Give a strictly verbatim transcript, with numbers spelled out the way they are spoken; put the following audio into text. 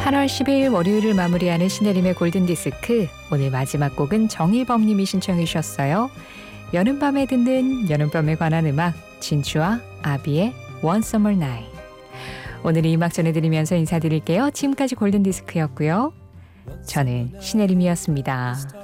팔월 십일 월요일을 마무리하는 신혜림의 골든디스크. 오늘 마지막 곡은 정희범님이 신청해 주셨어요. 여름밤에 듣는 여름밤에 관한 음악, 진추와 아비의 One Summer Night. 오늘 이 음악 전해드리면서 인사드릴게요. 지금까지 골든디스크였고요. 저는 신혜림이었습니다.